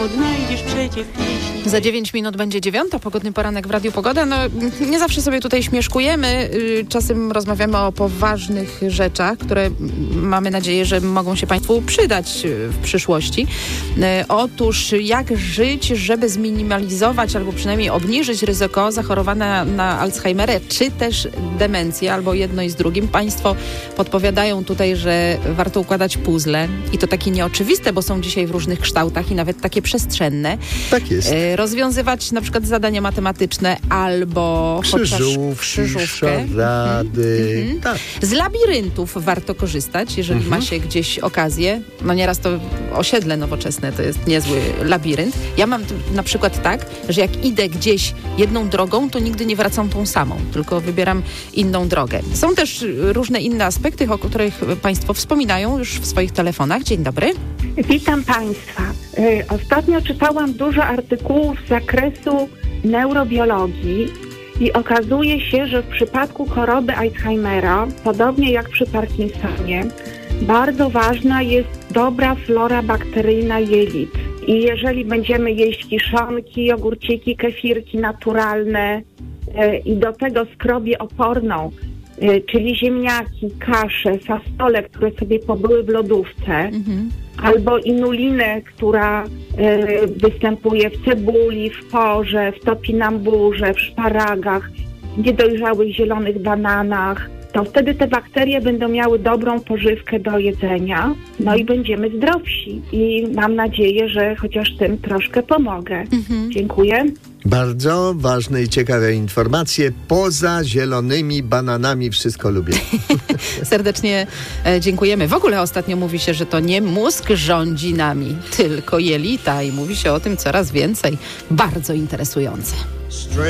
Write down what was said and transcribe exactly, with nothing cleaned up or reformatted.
Odnajdziesz przecie w pieśni. Za dziewięć minut będzie dziewiąta, pogodny poranek w Radiu Pogoda. No, nie zawsze sobie tutaj śmieszkujemy, czasem rozmawiamy o poważnych rzeczach, które mamy nadzieję, że mogą się Państwu przydać w przyszłości. Otóż jak żyć, żeby zminimalizować albo przynajmniej obniżyć ryzyko zachorowania na Alzheimerę, czy też demencję, albo jedno i z drugim. Państwo podpowiadają tutaj, że warto układać puzzle i to takie nieoczywiste, bo są dzisiaj w różnych kształtach i nawet takie przestrzenne. Tak jest. Rozwiązywać na przykład zadania matematyczne albo Krzyżówki, chociaż krzyżówkę. szarady. Mhm. Tak. Z labiryntów warto korzystać, jeżeli Mhm. ma się gdzieś okazję. No nieraz to osiedle nowoczesne to jest niezły labirynt. Ja mam t- na przykład tak, że jak idę gdzieś jedną drogą, to nigdy nie wracam tą samą, tylko wybieram inną drogę. Są też różne inne aspekty, o których Państwo wspominają już w swoich telefonach. Dzień dobry. Witam Państwa. Y, Ostatnio czytałam dużo artykułów z zakresu neurobiologii i okazuje się, że w przypadku choroby Alzheimera, podobnie jak przy Parkinsonie, bardzo ważna jest dobra flora bakteryjna jelit. I jeżeli będziemy jeść kiszonki, ogórciki, kefirki naturalne y, i do tego skrobię oporną, y, czyli ziemniaki, kasze, fasole, które sobie pobyły w lodówce, Mhm. albo inulinę, która y, występuje w cebuli, w porze, w topinamburze, w szparagach, w niedojrzałych zielonych bananach, to wtedy te bakterie będą miały dobrą pożywkę do jedzenia, no i będziemy zdrowsi. I mam nadzieję, że chociaż tym troszkę pomogę. Mhm. Dziękuję. Bardzo ważne i ciekawe informacje. Poza zielonymi bananami wszystko lubię. Serdecznie e, dziękujemy. W ogóle ostatnio mówi się, że to nie mózg rządzi nami, tylko jelita i mówi się o tym coraz więcej. Bardzo interesujące.